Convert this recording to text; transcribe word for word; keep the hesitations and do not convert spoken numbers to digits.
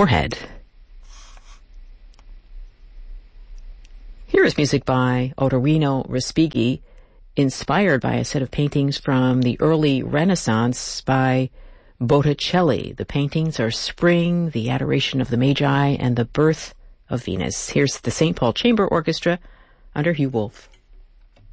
forehead. Here is music by Otorino Respighi, inspired by a set of paintings from the early Renaissance by Botticelli. The paintings are Spring, the Adoration of the Magi, and the Birth of Venus. Here's the Saint Paul Chamber Orchestra under Hugh Wolf.